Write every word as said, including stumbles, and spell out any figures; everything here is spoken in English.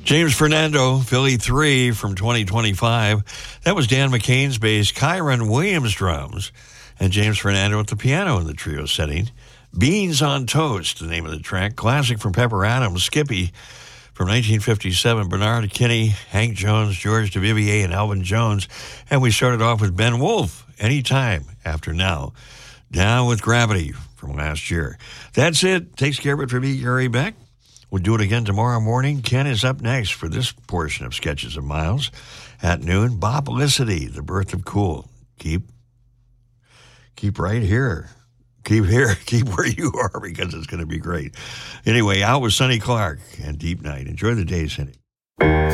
James Fernando, Philly three from twenty twenty-five. That was Dan McCain's bass, Kyron Williams drums, and James Fernando at the piano in the trio setting. Beans on Toast, the name of the track. Classic from Pepper Adams, Skippy from nineteen fifty-seven. Bernard Kinney, Hank Jones, George Duvivier, and Elvin Jones. And we started off with Ben Wolf, Anytime After Now. Down with Gravity from last year. That's it. Takes care of it for me, Gary Beck. We'll do it again tomorrow morning. Ken is up next for this portion of Sketches of Miles at noon. Bob Felicity, The Birth of Cool. Keep, keep right here. Keep here. Keep where you are because it's going to be great. Anyway, out with Sonny Clark and Deep Night. Enjoy the day, Sonny.